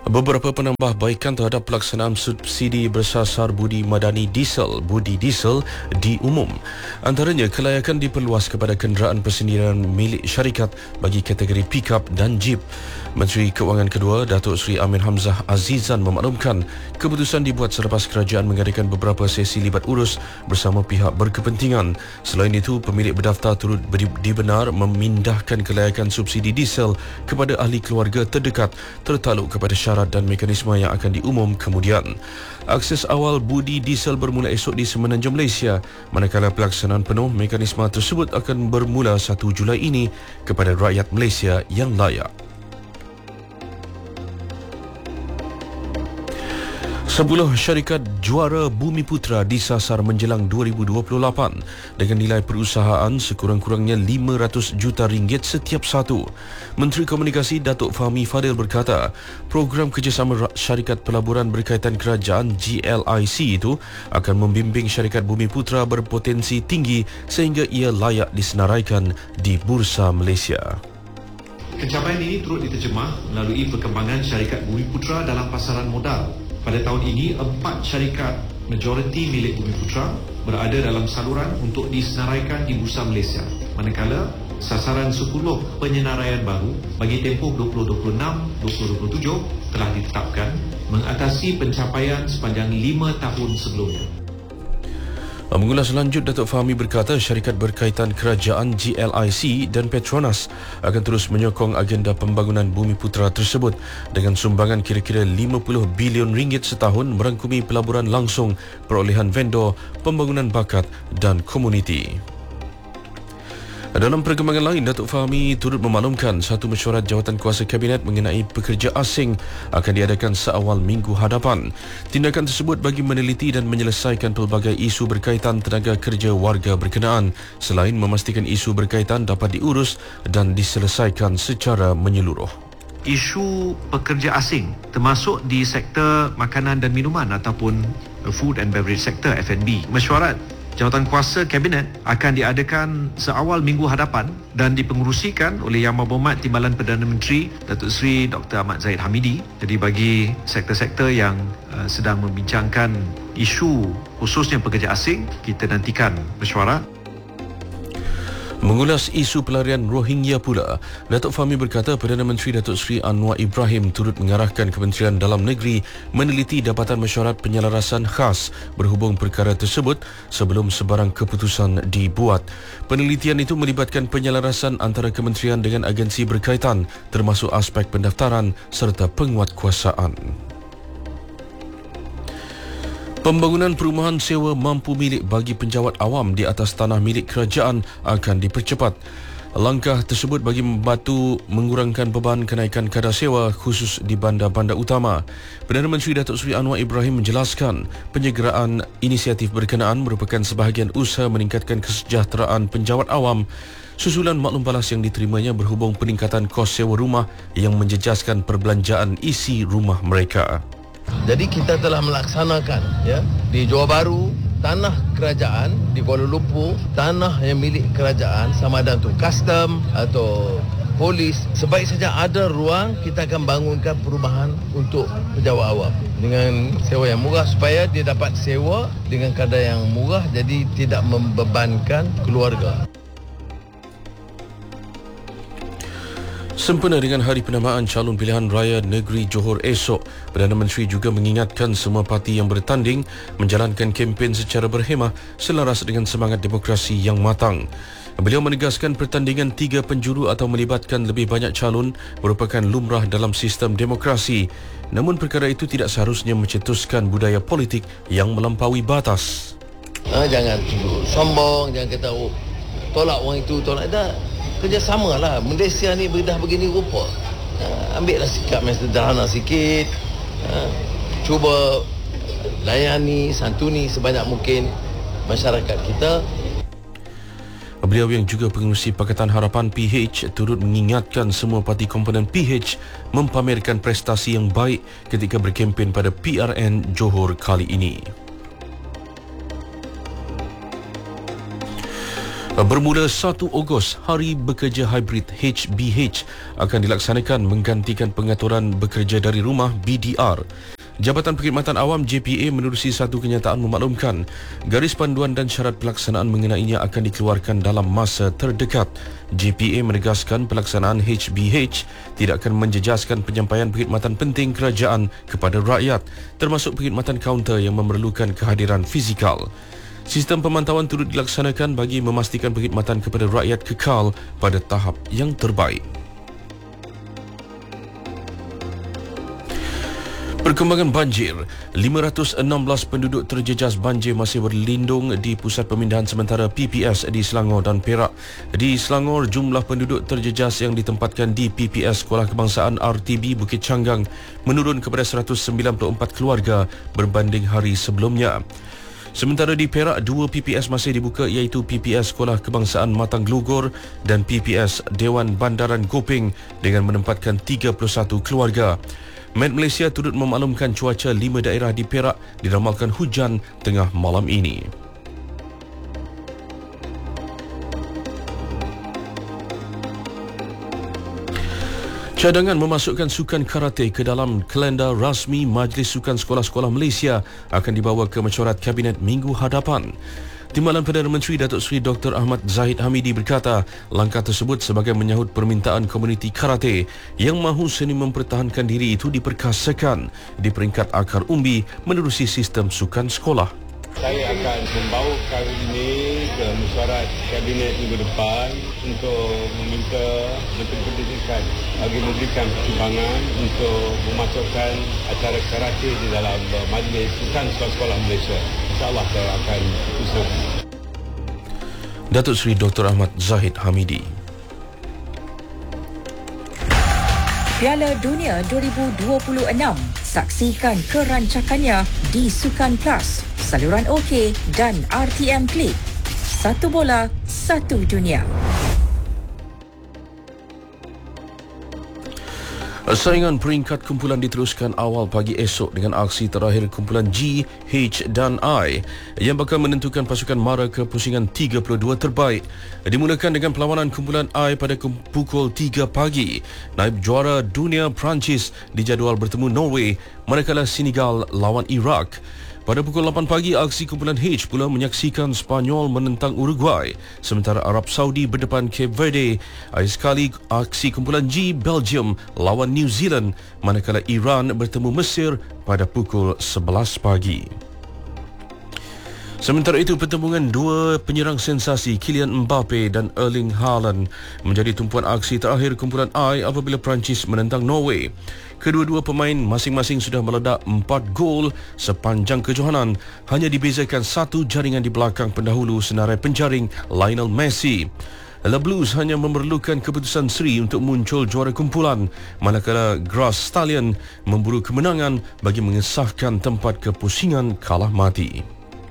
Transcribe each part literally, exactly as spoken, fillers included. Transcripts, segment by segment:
Beberapa penambahbaikan terhadap pelaksanaan subsidi bersasar budi madani diesel budi diesel diumum. Antaranya, kelayakan diperluas kepada kenderaan persendirian milik syarikat bagi kategori pick-up dan jeep. Menteri Keuangan kedua, Datuk Seri Amir Hamzah Azizan memaklumkan keputusan dibuat selepas kerajaan mengadakan beberapa sesi libat urus bersama pihak berkepentingan. Selain itu, pemilik berdaftar turut dibenar memindahkan kelayakan subsidi diesel kepada ahli keluarga terdekat tertakluk kepada syarat dan mekanisme yang akan diumum kemudian. Akses awal budi diesel bermula esok di Semenanjung Malaysia, manakala pelaksanaan penuh mekanisme tersebut akan bermula satu Julai ini kepada rakyat Malaysia yang layak. Sepuluh syarikat juara Bumi Putra disasar menjelang dua ribu dua puluh lapan dengan nilai perusahaan sekurang-kurangnya lima ratus juta ringgit setiap satu. Menteri Komunikasi Datuk Fahmi Fadil berkata, program kerjasama syarikat pelaburan berkaitan kerajaan G L I C itu akan membimbing syarikat Bumi Putra berpotensi tinggi sehingga ia layak disenaraikan di Bursa Malaysia. Pencapaian ini turut diterjemah melalui perkembangan syarikat Bumi Putra dalam pasaran modal. Pada tahun ini, empat syarikat majoriti milik Bumi Putra berada dalam saluran untuk disenaraikan di Bursa Malaysia. Manakala, sasaran sepuluh penyenaraian baru bagi tempoh dua ribu dua puluh enam hingga dua ribu dua puluh tujuh telah ditetapkan, mengatasi pencapaian sepanjang lima tahun sebelumnya. Mengulas lanjut, Datuk Fahmi berkata syarikat berkaitan kerajaan G L I C dan Petronas akan terus menyokong agenda pembangunan Bumi Putra tersebut dengan sumbangan kira-kira lima puluh bilion ringgit setahun merangkumi pelaburan langsung, perolehan vendor, pembangunan bakat dan komuniti. Dalam perkembangan lain, Datuk Fahmi turut memaklumkan satu mesyuarat jawatan kuasa Kabinet mengenai pekerja asing akan diadakan seawal minggu hadapan. Tindakan tersebut bagi meneliti dan menyelesaikan pelbagai isu berkaitan tenaga kerja warga berkenaan, selain memastikan isu berkaitan dapat diurus dan diselesaikan secara menyeluruh. Isu pekerja asing termasuk di sektor makanan dan minuman ataupun food and beverage sector F and B. Mesyuarat jawatan kuasa Kabinet akan diadakan seawal minggu hadapan dan dipengerusikan oleh Yang Berhormat Timbalan Perdana Menteri Datuk Seri Doktor Ahmad Zahid Hamidi. Jadi bagi sektor-sektor yang uh, sedang membincangkan isu khususnya pekerja asing, kita nantikan mesyuarat. Mengulas isu pelarian Rohingya pula, Datuk Fahmi berkata Perdana Menteri Datuk Seri Anwar Ibrahim turut mengarahkan Kementerian Dalam Negeri meneliti dapatan mesyuarat penyelarasan khas berhubung perkara tersebut sebelum sebarang keputusan dibuat. Penelitian itu melibatkan penyelarasan antara kementerian dengan agensi berkaitan termasuk aspek pendaftaran serta penguatkuasaan. Pembangunan perumahan sewa mampu milik bagi penjawat awam di atas tanah milik kerajaan akan dipercepat. Langkah tersebut bagi membantu mengurangkan beban kenaikan kadar sewa khusus di bandar-bandar utama. Perdana Menteri Datuk Seri Anwar Ibrahim menjelaskan penyegera inisiatif berkenaan merupakan sebahagian usaha meningkatkan kesejahteraan penjawat awam susulan maklum balas yang diterimanya berhubung peningkatan kos sewa rumah yang menjejaskan perbelanjaan isi rumah mereka. Jadi kita telah melaksanakan ya di Johor Bahru tanah kerajaan, di Kuala Lumpur tanah yang milik kerajaan, sama ada untuk custom atau polis, sebaik saja ada ruang kita akan bangunkan perumahan untuk penjawat awam dengan sewa yang murah supaya dia dapat sewa dengan kadar yang murah, jadi tidak membebankan keluarga. Sempena dengan Hari Penamaan Calon Pilihan Raya Negeri Johor esok, Perdana Menteri juga mengingatkan semua parti yang bertanding menjalankan kempen secara berhemah selaras dengan semangat demokrasi yang matang. Beliau menegaskan pertandingan tiga penjuru atau melibatkan lebih banyak calon merupakan lumrah dalam sistem demokrasi. Namun perkara itu tidak seharusnya mencetuskan budaya politik yang melampaui batas. Ha, jangan sombong, jangan kata oh, tolak orang itu, tolak dah. Kerjasama lah. Malaysia ni dah begini rupa. Ha, ambillah sikap yang sederhana sikit. Ha, cuba layani, santuni sebanyak mungkin masyarakat kita. Beliau yang juga pengerusi Pakatan Harapan P H turut mengingatkan semua parti komponen P H mempamerkan prestasi yang baik ketika berkempen pada P R N Johor kali ini. Bermula satu Ogos, Hari Bekerja Hybrid H B H akan dilaksanakan menggantikan pengaturan bekerja dari rumah B D R. Jabatan Perkhidmatan Awam J P A menerusi satu kenyataan memaklumkan garis panduan dan syarat pelaksanaan mengenainya akan dikeluarkan dalam masa terdekat. J P A menegaskan pelaksanaan H B H tidak akan menjejaskan penyampaian perkhidmatan penting kerajaan kepada rakyat, termasuk perkhidmatan kaunter yang memerlukan kehadiran fizikal. Sistem pemantauan turut dilaksanakan bagi memastikan perkhidmatan kepada rakyat kekal pada tahap yang terbaik. Perkembangan banjir, lima ratus enam belas penduduk terjejas banjir masih berlindung di Pusat Pemindahan Sementara P P S di Selangor dan Perak. Di Selangor, jumlah penduduk terjejas yang ditempatkan di P P S Sekolah Kebangsaan R T B Bukit Canggang menurun kepada seratus sembilan puluh empat keluarga berbanding hari sebelumnya. Sementara di Perak, dua P P S masih dibuka iaitu P P S Sekolah Kebangsaan Matang Glogor dan P P S Dewan Bandaran Gopeng dengan menempatkan tiga puluh satu keluarga. Met Malaysia turut memaklumkan cuaca lima daerah di Perak diramalkan hujan tengah malam ini. Cadangan memasukkan sukan karate ke dalam kalendar rasmi Majlis Sukan Sekolah-Sekolah Malaysia akan dibawa ke mesyuarat Kabinet minggu hadapan. Timbalan Perdana Menteri Datuk Seri Doktor Ahmad Zahid Hamidi berkata, langkah tersebut sebagai menyahut permintaan komuniti karate yang mahu seni mempertahankan diri itu diperkasakan di peringkat akar umbi menerusi sistem sukan sekolah. Saya akan membawa perkara ini ke mesyuarat Kabinet minggu depan untuk meminta Menteri Pendidikan bagi memberikan pertimbangan untuk memasukkan acara karate di dalam Majlis Sukan Sekolah-Sekolah Malaysia. InsyaAllah saya akan usaha. Datuk Seri Doktor Ahmad Zahid Hamidi. Piala Dunia dua ribu dua puluh enam. Saksikan kerancakannya di Sukan Plus, saluran OK dan R T M Klik. Satu bola, satu dunia. Saingan peringkat kumpulan diteruskan awal pagi esok dengan aksi terakhir kumpulan G, H dan I yang bakal menentukan pasukan mara ke pusingan tiga puluh dua terbaik. Dimulakan dengan perlawanan kumpulan I pada pukul tiga pagi. Naib juara dunia Perancis dijadual bertemu Norway, manakala Senegal lawan Iraq. Pada pukul lapan pagi, aksi kumpulan H pula menyaksikan Spanyol menentang Uruguay, sementara Arab Saudi berdepan Cape Verde. Akhir sekali, aksi kumpulan G, Belgium lawan New Zealand, manakala Iran bertemu Mesir pada pukul sebelas pagi. Sementara itu, pertembungan dua penyerang sensasi Kylian Mbappe dan Erling Haaland menjadi tumpuan aksi terakhir kumpulan I apabila Perancis menentang Norway. Kedua-dua pemain masing-masing sudah meledak empat gol sepanjang kejohanan, hanya dibezakan satu jaringan di belakang pendahulu senarai penjaring Lionel Messi. Le Blues hanya memerlukan keputusan seri untuk muncul juara kumpulan, manakala Grass Stallion memburu kemenangan bagi mengesahkan tempat ke pusingan kalah mati.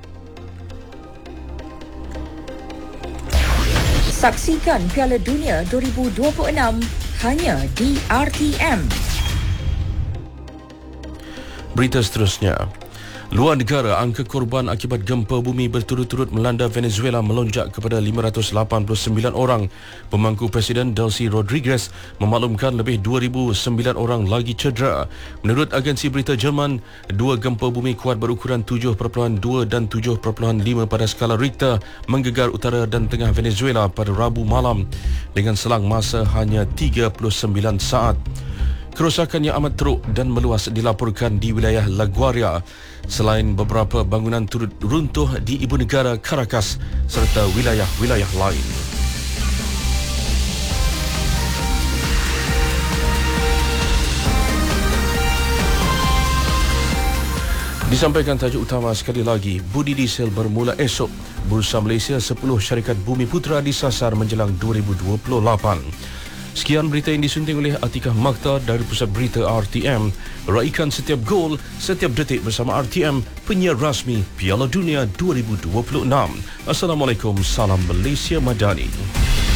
Saksikan Piala Dunia dua ribu dua puluh enam hanya di R T M. Berita seterusnya. Luar negara, angka korban akibat gempa bumi berturut-turut melanda Venezuela melonjak kepada lima ratus lapan puluh sembilan orang. Pemangku Presiden Delcy Rodriguez memaklumkan lebih dua ribu sembilan orang lagi cedera. Menurut agensi berita Jerman, dua gempa bumi kuat berukuran tujuh perpuluhan dua dan tujuh perpuluhan lima pada skala Richter menggegar utara dan tengah Venezuela pada Rabu malam dengan selang masa hanya tiga puluh sembilan saat. Kerosakan yang amat teruk dan meluas dilaporkan di wilayah La Guaira, selain beberapa bangunan turut runtuh di ibu negara Caracas serta wilayah-wilayah lain. Disampaikan tajuk utama sekali lagi, budi diesel bermula esok. Bursa Malaysia sepuluh syarikat bumi putera disasar menjelang dua ribu dua puluh lapan. Sekian berita yang disunting oleh Atikah Makta dari Pusat Berita R T M. Raikan setiap gol, setiap detik bersama R T M, penyiar rasmi Piala Dunia dua ribu dua puluh enam. Assalamualaikum, salam Malaysia Madani.